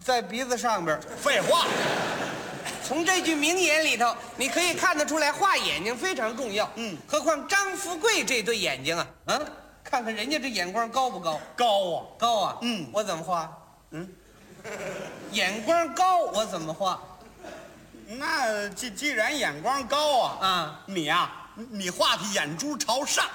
在鼻子上边。 废话。 从这句名言里头，你可以看得出来，画眼睛非常重要。何况张富贵这对眼睛啊，看看人家这眼光高不高？ 高啊， 高啊。我怎么画？眼光高，我怎么画？ 那既然眼光高啊，你呀，你画的眼珠朝上。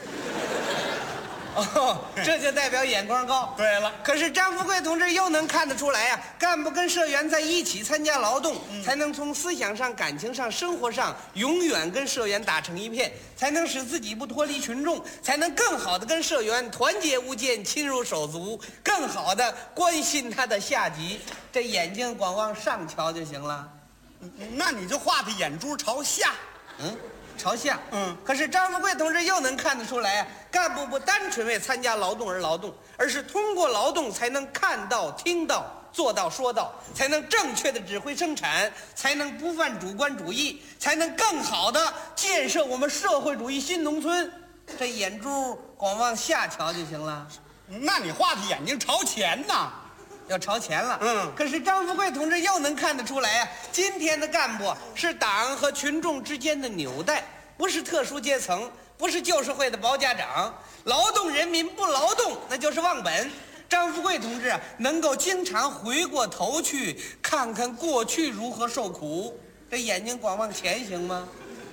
哦，这就代表眼光高。 对了， 可是张富贵同志又能看得出来呀，干部跟社员在一起参加劳动，才能从思想上、感情上、生活上永远跟社员打成一片，才能使自己不脱离群众，才能更好的跟社员团结无间、亲如手足，更好的关心他的下级。这眼睛光往上瞧就行了。 那你就画的眼珠朝下。 朝下。可是张富贵同志又能看得出来啊，干部不单纯为参加劳动而劳动，而是通过劳动才能看到、听到、做到、说到，才能正确的指挥生产，才能不犯主观主义，才能更好的建设我们社会主义新农村。这眼珠光往下瞧就行了。 那你画的眼睛朝前呐？ 要朝前了。可是张富贵同志又能看得出来啊，今天的干部是党和群众之间的纽带，不是特殊阶层，不是旧社会的包家长。劳动人民不劳动，那就是忘本。张富贵同志啊，能够经常回过头去看看过去如何受苦，这眼睛光往前行吗？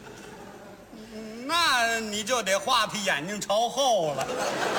那你就得画的眼睛朝后了。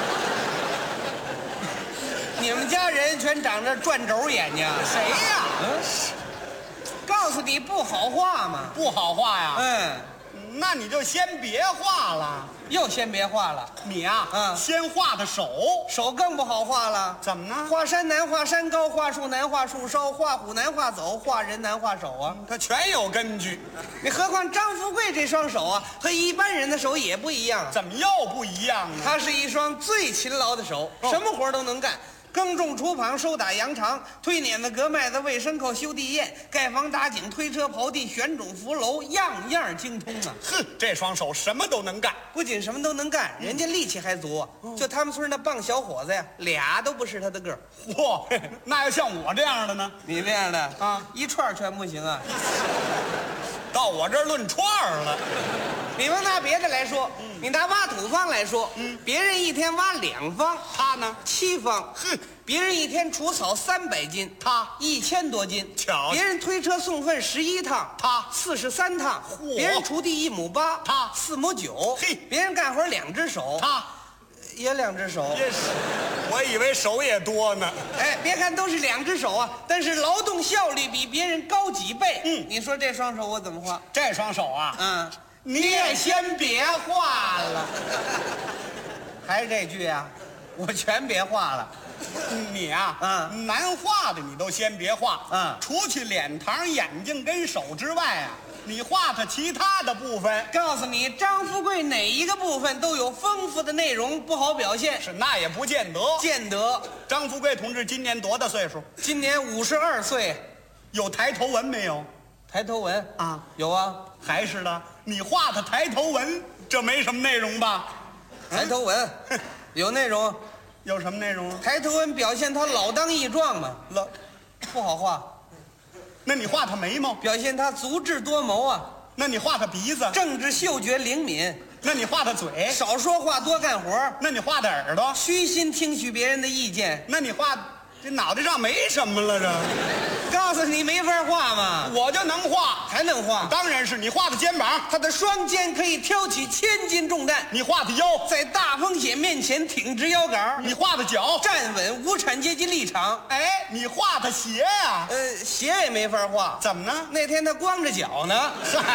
你们家人全长着转轴眼睛， 谁呀？ 告诉你不好画嘛。 不好画呀。那你就先别画了。 又先别画了。 你呀，先画的手， 手更不好画了。 怎么呢？ 画山难画山高，画树难画树梢，画虎难画走，画人难画手啊。 它全有根据。 你何况张富贵这双手啊，和一般人的手也不一样。 怎么又不一样呢？ 他是一双最勤劳的手，什么活都能干。耕种锄旁，收打扬场，推碾子，割麦子，喂牲口，修地堰，盖房打井，推车刨地，选种扶楼，样样精通啊！ 这双手什么都能干。 不仅什么都能干，人家力气还足。就他们村那棒小伙子呀，俩都不是他的个儿。 嚯，那要像我这样的呢？ 你这样的一串全不行啊！ 到我这儿论串了。 你们拿别的来说，你拿挖土方来说，别人一天挖2方， 他呢 7方。别人一天除草300斤， 他 1000多斤。 巧。 别人推车送粪11趟， 他 43趟。别人锄地1亩8， 他 4亩9。别人干活2只手， 他也2只手。 这是，我以为手也多呢。 别看都是2只手啊，但是劳动效率比别人高几倍。你说这双手我怎么画？ 这双手啊， 你也先别画了。还是这句啊，我全别画了。 你啊，难画的你都先别画。除去脸膛、眼睛跟手之外啊，你画它其他的部分。 告诉你，张富贵哪一个部分都有丰富的内容，不好表现。 是，那也不见得。 见得。 张富贵同志今年多大岁数？ 今年52岁。 有抬头纹没有？ 抬头纹啊， 有啊。 还是的，你画的抬头纹，这没什么内容吧？ 抬头纹有内容。 有什么内容？ 抬头纹表现他老当益壮嘛，不好画。 那你画他眉毛， 表现他足智多谋啊。 那你画他鼻子， 政治嗅觉灵敏。 那你画他嘴， 少说话多干活。 那你画他耳朵， 虚心听取别人的意见。 那你画这脑袋上没什么了，这告诉你没法画嘛。 我就能画。 还能画？ 当然是。你画的肩膀， 他的双肩可以挑起1000斤重担。 你画的腰， 在大风险面前挺直腰杆。 你画的脚， 站稳无产阶级立场。 你画的鞋呀， 鞋也没法画。 怎么呢？ 那天他光着脚呢。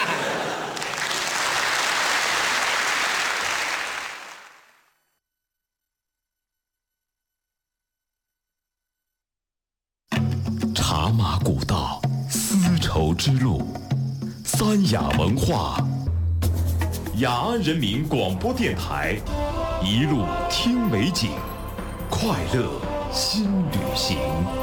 茶马古道，丝绸之路，三雅文化，雅安人民广播电台，一路听美景，快乐新旅行。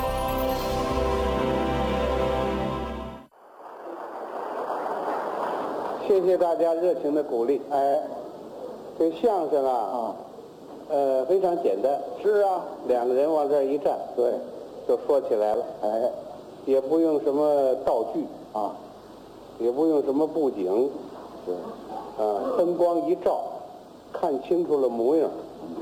谢谢大家热情的鼓励。这相声啊，非常简单。是啊，2个人往这儿一站，对， 就说起来了。哎，也不用什么道具啊，也不用什么布景，是啊，灯光一照，看清楚了模样，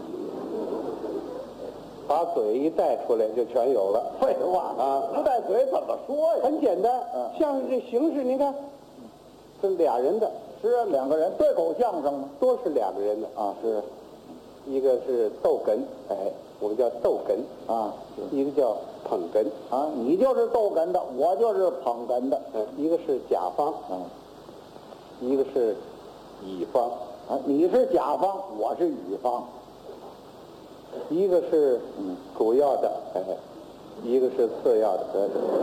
把嘴一带出来就全有了。 废话啊， 不带嘴怎么说呀？ 很简单，相声这形式，您看，是俩人的， 是啊，两个人对口相声嘛， 都是两个人的啊，是，一个是逗哏，哎，我们叫逗哏啊， 一个叫捧哏啊，你就是逗哏的，我就是捧哏的， 一个是甲方，一个是乙方啊，你是甲方，我是乙方， 一个是主要的，哎，一个是次要的，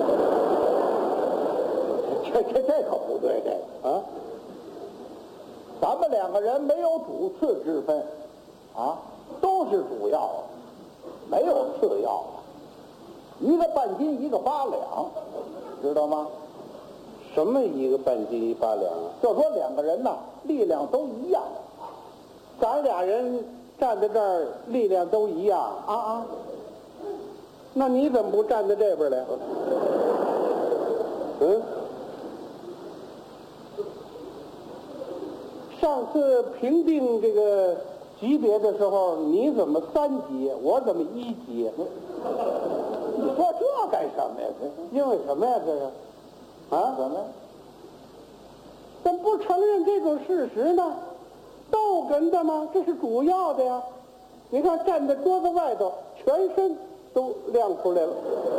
这可不对，这个啊，咱们两个人没有主次之分，啊，都是主要，没有次要，一个半斤，一个8两，知道吗？ 什么一个半斤一8两啊？ 就说两个人呐，力量都一样， 咱俩人站在这儿，力量都一样啊， 那你怎么不站在这边来？上次评定这个级别的时候，你怎么3级，我怎么1级？ 你说这干什么呀？ 因为什么呀？这是啊？ 怎么？ 怎么不承认这种事实呢？逗哏的吗？这是主要的呀。你看站在桌子外头，全身都亮出来了。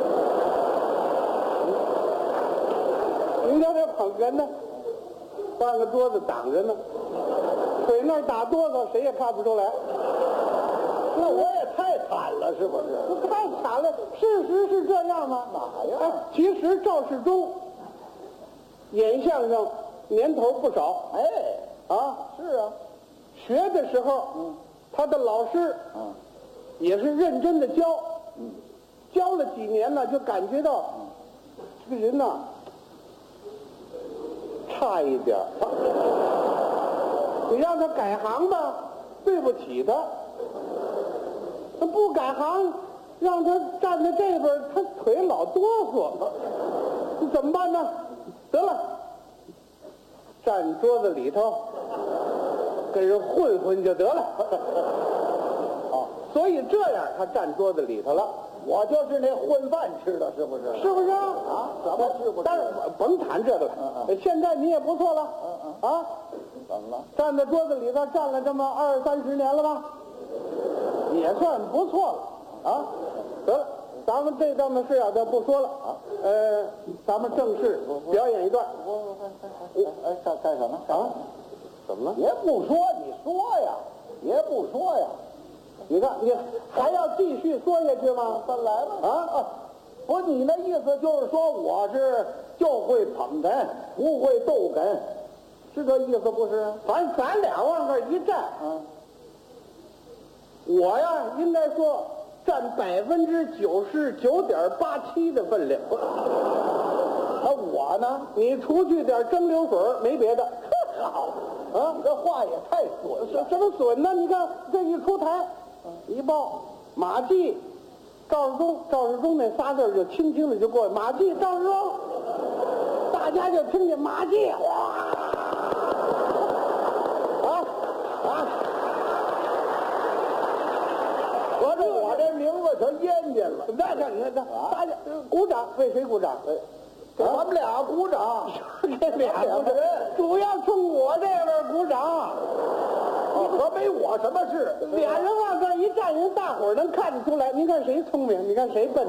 您瞧这捧哏呢，半个桌子挡着呢，腿那儿打哆嗦，谁也看不出来。 那我也太惨了，是不是？ 太惨了，事实是这样吗？ 哪呀？ 哎，其实赵世忠演相声年头不少， 哎， 啊， 是啊， 学的时候，他的老师，也是认真的教，教了几年呢，就感觉到，这个人呐，差一点你让他改行吧，对不起他；他不改行，让他站在这边，他腿老哆嗦，你怎么办呢？得了，站桌子里头，跟人混混就得了。所以这样他站桌子里头了。 我就是那混饭吃的，是不是？ 是不是啊？怎么是不是？ 但是甭谈这个了。现在你也不错了。啊？ 怎么了？ 站在桌子里头站了这么20、30年了吧？也算不错了。啊？得了，咱们这档子事啊，就不说了啊。咱们正式表演一段。 干什么？ 啊？怎么了？ 也不说，你说呀，也不说呀。 你看，你还要继续说下去吗？ 再来吧。 啊， 不，你那意思就是说我是就会捧哏，不会逗哏，是这意思不是？ 反正咱俩往这一站，我呀应该说占99.87%的分量。 那我呢？ 你除去点蒸馏水，没别的。 好啊，你这话也太损了。 什么损呢？你看这一出台，一报马季、赵世忠那仨字就轻轻的就过去，马季、赵世忠，大家就听见马季，哗， 合着我这名字全淹进了。 大家鼓掌，为谁鼓掌？ 咱们俩鼓掌， 这俩鼓掌，主要冲我这边鼓掌。 可没我什么事。 俩人往这儿一站，人大伙儿能看得出来。您看谁聪明？你看谁笨？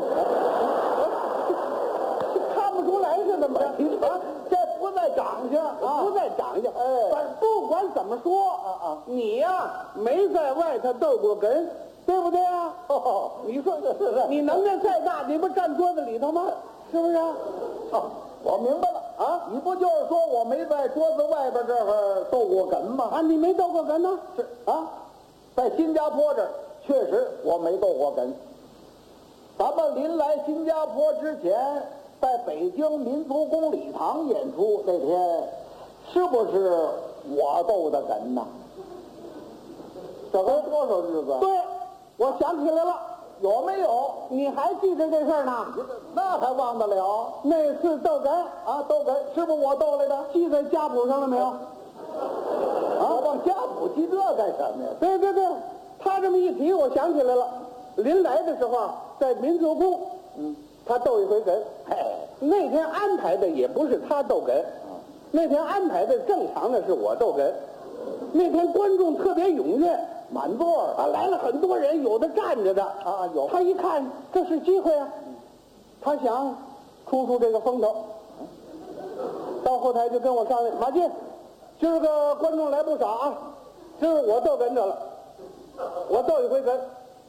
看不出来是怎么着？ 这不在长相啊， 不在长相。 哎， 不管怎么说你呀没在外头逗过哏，对不对啊？你说你能耐再大，你不站桌子里头吗？是不是？ 我明白了啊！你不就是说我没在桌子外边这儿逗过哏吗？ 啊，你没逗过哏呢？ 是啊，在新加坡这儿确实我没逗过哏。咱们临来新加坡之前，在北京民族宫礼堂演出那天，是不是我逗的哏呐？这都多少日子？ 对，我想起来了， 有没有？ 你还记着这事儿呢？ 那还忘得了？ 那次逗哏啊，逗哏是不是我逗来的？ 记在家谱上了没有？ 我往家谱记这干什么呀？ 对对对，他这么一提，我想起来了。临来的时候，在民族宫，他逗一回哏。那天安排的也不是他逗哏，那天安排的正常的是我逗哏。那天观众特别踊跃， 满座啊，来了很多人，有的站着的啊，有。 他一看这是机会啊，他想出这个风头。到后台就跟我商量，马进，今儿个观众来不少啊，今儿我逗哏着了，我逗一回哏。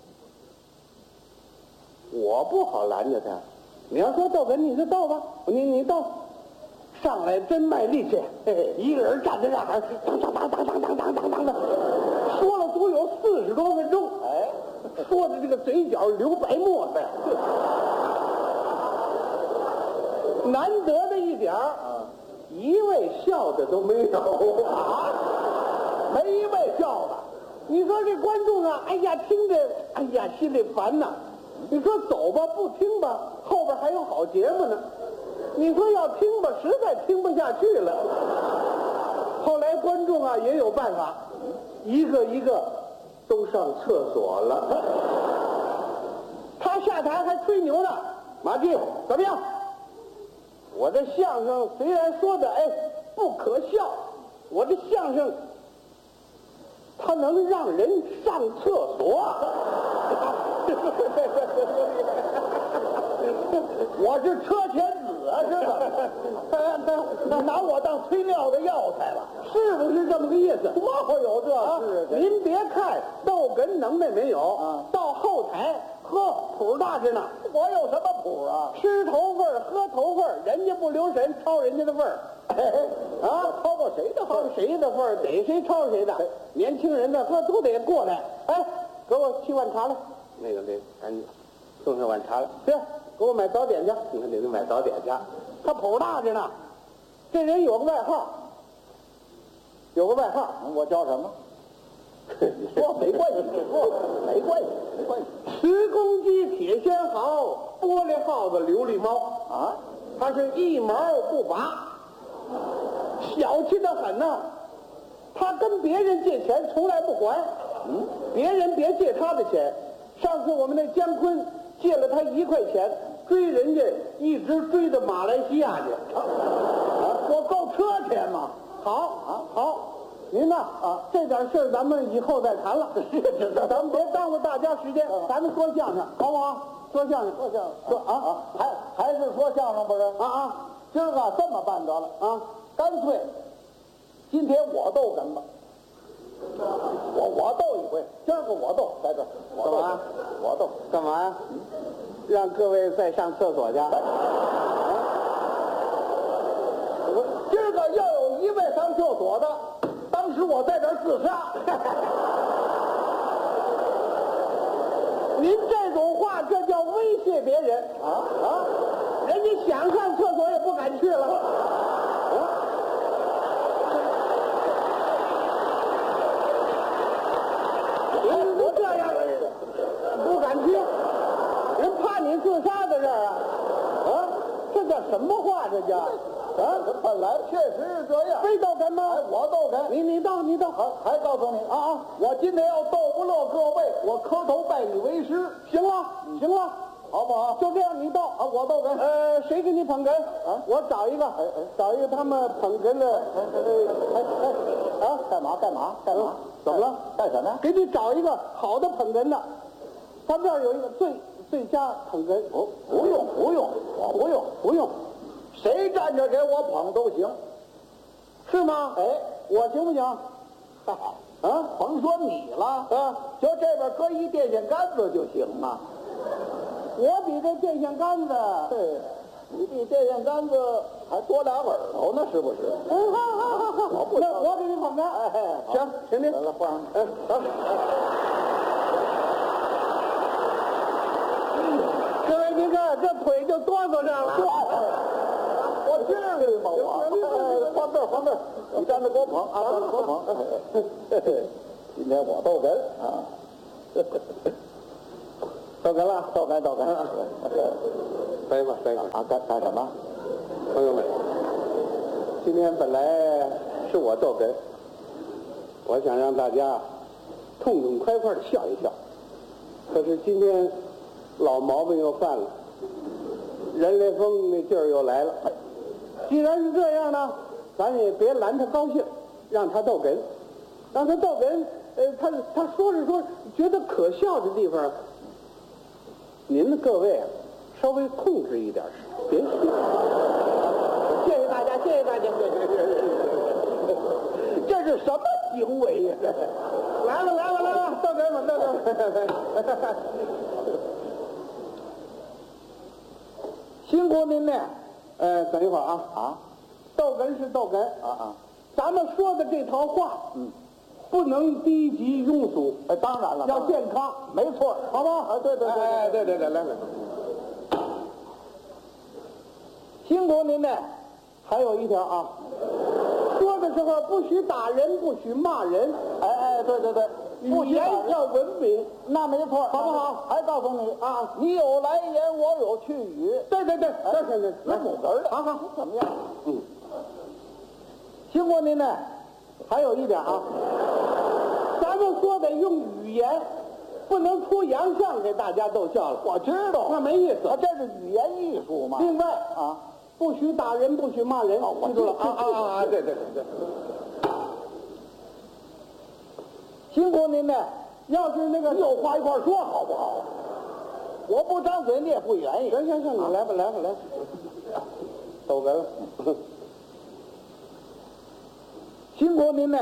我不好拦着他，你要说逗哏你就逗吧，你逗。上来真卖力气，一个人站在那儿，当的，说了足有40多分钟，说的这个嘴角流白沫子，难得的一点一位笑的都没有啊，没一位笑的。你说这观众啊，哎呀，听着，哎呀，心里烦呐。你说走吧，不听吧，后边还有好节目呢。你说要听吧，实在听不下去了。后来观众啊也有办法，一个一个都上厕所了。他下台还吹牛呢，马季怎么样？我这相声虽然说的不可笑，我这相声它能让人上厕所。我是车前子啊，是吧？你拿我当催尿的药材了，是不是这么个意思？多会有这事？您别看逗哏能耐没有啊，到后台呵谱大着呢。我有什么谱啊？吃头份喝头份人家不留神抄人家的份儿。啊，抄过谁的份儿？谁的份儿？逮谁抄谁的。年轻人呢，都得过来。给我去碗茶来。那个，赶紧送上碗茶来。对，给我买早点去。你看得买早点去。他谱大着呢。这人有个外号，我叫什么？你说没关系，没关系。10公鸡铁仙毫，玻璃耗子琉璃猫啊，他是一毛不拔，小气得很呐。他跟别人借钱从来不还，别人别借他的钱。上次我们那姜昆借了他1块钱，追人家一直追到马来西亚去。我够车钱吗？好，您呢？这点事儿咱们以后再谈了。咱们别耽误大家时间，咱们说相声，好不好？说相声， 还是说相声不是？今儿个这么办得了干脆今天我逗哏吧。我逗一回，今儿个我逗，在这儿。 干嘛？ 我逗， 干嘛呀？让各位再上厕所去。 今儿个要有一位上厕所的，当时我在这儿自杀。 您这种话，这叫威胁别人人家想上厕所也不敢去了。我这样不敢去，人怕你自杀在这儿这叫什么话？这叫本来确实是这样。 非逗哏吗？ 我逗哏， 你逗。 还告诉你我今天要逗不乐各位，我磕头拜你为师。 行了， 好不好？ 就这样，你逗我逗哏。 谁给你捧哏我找一个，他们捧哏的。 干嘛？ 怎么了？ 干什么呀？ 给你找一个好的捧哏的，咱们这儿有一个最佳捧哏。 不用，谁站着给我捧都行， 是吗？我行不行？ 甭说你了就这边搁一电线杆子就行啊。 我比这电线杆子， 你比电线杆子还多俩耳朵呢，是不是？ 好，那我给你捧哏。行，请您。 来换上。 各位，您看这腿就哆嗦上了。 我至于吗？换这儿，你站着给我捧站着给我捧。今天我逗哏逗哏了，逗哏。 等一会儿啊，干什么？ 朋友们，今天本来是我逗哏，我想让大家痛痛快快的笑一笑。可是今天老毛病又犯了，人来疯那劲儿又来了。既然是这样呢，咱也别拦他高兴，让他逗哏，让他逗哏。他说着说觉得可笑的地方，您各位啊，稍微控制一点，别笑。 谢谢大家，谢谢大家。这是什么行为呀？ 来吧，逗哏。辛苦您了。等一会儿啊。逗哏是逗哏啊。咱们说的这套话，不能低级庸俗。 当然了， 要健康， 没错， 好不好？ 对。 来。辛苦您了。还有一条啊，说的时候不许打人，不许骂人。 对， 语言要文明， 那没错， 好不好？ 还告诉你啊，你有来言，我有去语。 对， 来母哏的。好，怎么样？ 辛苦您了。还有一点啊，咱们说得用语言，不能出洋相给大家逗笑了。 我知道， 那没意思。 这是语言艺术嘛。 另外啊， 不许打人，不许骂人。 我记住了啊！对。 辛苦您了。要是那个有话一块说好不好？我不张嘴，你也不愿意。 行，你来吧。 逗哏了。 辛苦您了。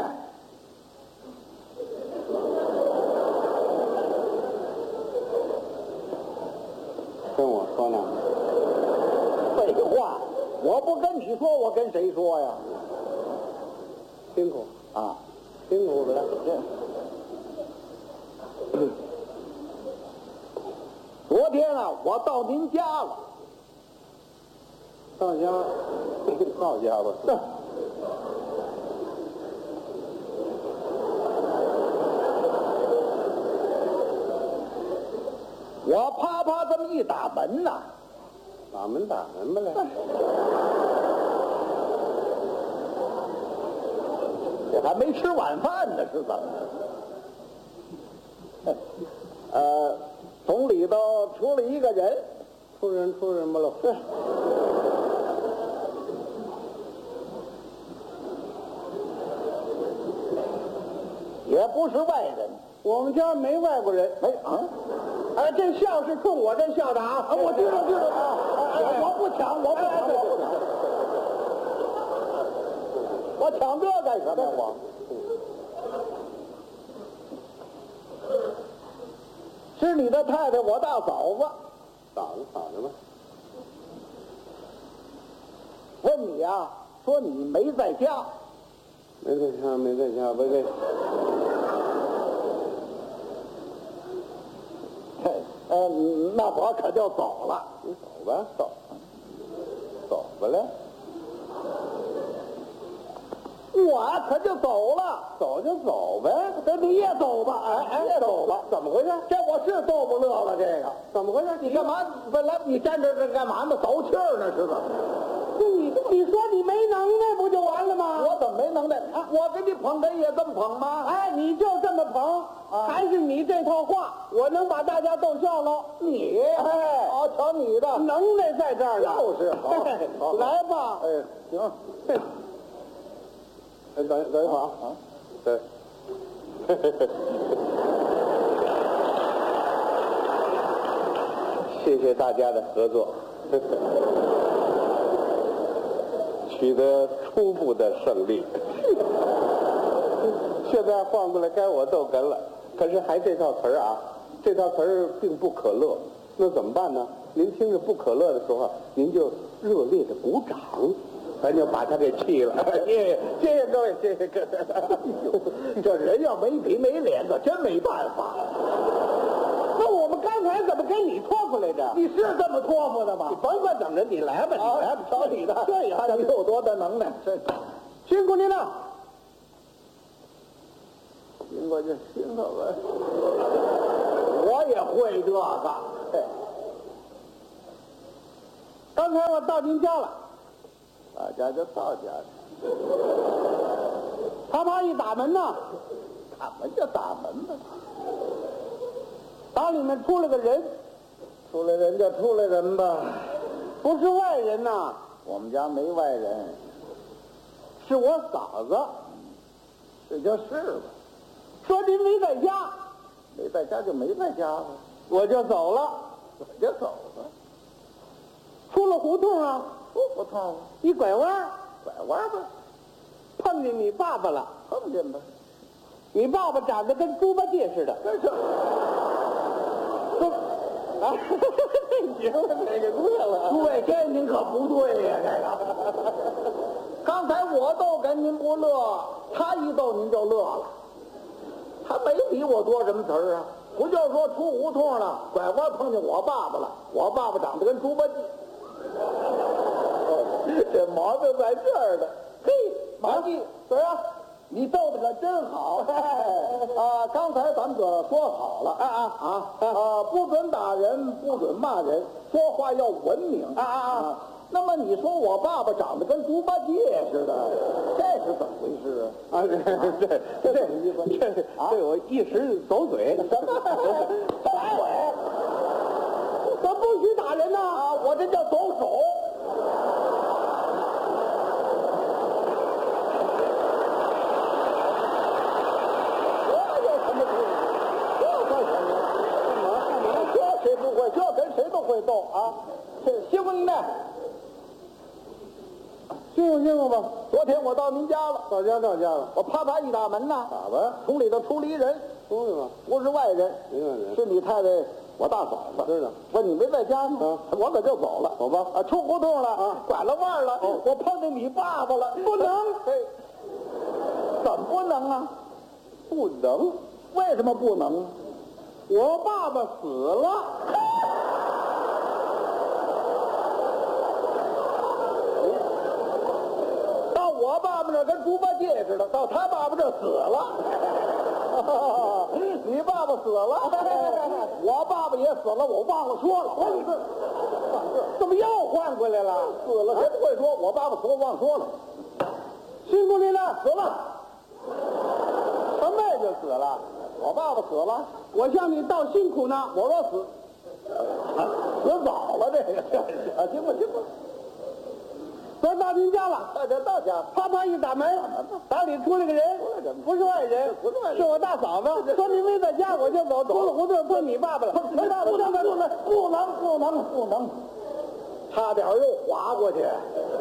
跟我说呢？废话，我不跟你说，我跟谁说呀？ 辛苦啊， 辛苦了。 昨天啊，我到您家了。 到家吧。 我啪这么一打门呐， 打门吧来。 这还没吃晚饭呢，是怎么的？从里头出了一个人， 出人不了。 也不是外人， 我们家没外国人。 没啊。 这笑是冲我这笑的啊！ 我知道啊！我不抢，我抢这干什么？我是你的太太，我大嫂子。 嫂子吗？ 问你啊，说你没在家。 没在家，喂。 那我可就走了。 你走吧，走吧了。 我可就走了。 走就走呗。 你也走吧，走吧。 怎么回事？ 这我是逗不乐了，这个怎么回事？ 你干嘛？本来你站这干嘛呢？走气儿呢，是吧？ 你说你没能耐不就完了吗？ 我怎么没能耐？我给你捧哏也这么捧吗？ 你就这么捧，还是你这套话，我能把大家逗笑喽？ 你好，瞧你的能耐在这儿呢。 就是好， 来吧。 行。 等一会儿啊。对。谢谢大家的合作。取得初步的胜利，现在换过来该我逗哏了。可是还这套词儿啊，这套词儿并不可乐，那怎么办呢？您听着不可乐的时候，您就热烈的鼓掌，咱就把他给气了。谢谢各位，谢谢各位。 这人要没皮没脸，可真没办法。 那我们刚才怎么给你托付来着？ 你是这么托付的吗？ 你甭管怎么着，你来吧，你来吧， 瞧你的， 这也你有多大能耐？ 辛苦您了。 辛苦吧，我也会这个。 刚才我到您家了， 大家就到家了。 啪啪一打门呐， 打门就打门吧， 打里面出来个人， 出来人就出来人吧。 不是外人呐， 我们家没外人， 是我嫂子。 这就是吧。 说您没在家， 没在家就没在家了， 我就走了。 我就走了。 出了胡同啊， 出胡同， 一拐弯， 拐弯吧， 碰见你爸爸了。 碰见吧。 你爸爸长得跟猪八戒似的。 这是。 啊，行了，这个乐了。 诸位，这您可不对呀，这个。刚才我逗哏您不乐，他一逗您就乐了。他没比我多什么词儿啊，不就是说出胡同了，拐弯碰见我爸爸了，我爸爸长得跟猪八戒。这毛病在这儿呢。嘿，马季，怎么样？你逗的可真好。刚才咱们可说好了，不准打人，不准骂人，说话要文明。那么你说我爸爸长得跟猪八戒似的，这是怎么回事啊？这什么意思？ 这我一时走嘴。 什么？走嘴？ 咱不许打人呐！ 我这叫走手。谁不会？这跟谁都会斗啊！辛苦您了， 辛苦吧。 昨天我到您家了， 到家了。 我啪啪一打门呐， 打吧， 从里头出了一人， 出去吧， 不是外人， 没外人， 是你太太，我大嫂子。 知道。 问你没在家吗？我可就走了。 走吧。 出胡同了，拐了弯了，我碰见你爸爸了。 不能。 怎么不能啊？ 不能。 为什么不能？ 我爸爸死了。 到我爸爸这跟猪八戒似的，到他爸爸这死了。你爸爸死了，我爸爸也死了，我忘了说了。 怎么又换回来了？ 死了谁不会说？我爸爸死了忘说了。 辛苦您了， 死了。 什么就死了？ 我爸爸死了， 我向你道辛苦呢。 我说死早了这个。行吧。 咱到您家了， 到家， 啪啪一打门，打里出来个人，不是外人，是我大嫂子。说您没在家，我就走，出了胡同碰你爸爸了。 不能，差点又滑过去。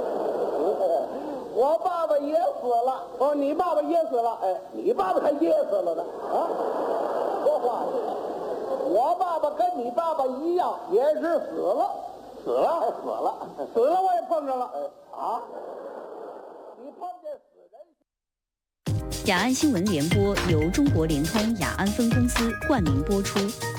我爸爸也死了。 哦，你爸爸噎死了。 你爸爸才噎死了呢。说话，我爸爸跟你爸爸一样，也是死了。 死了，我也碰上了。 你碰见死人。 雅安新闻联播由中国联通雅安分公司冠名播出。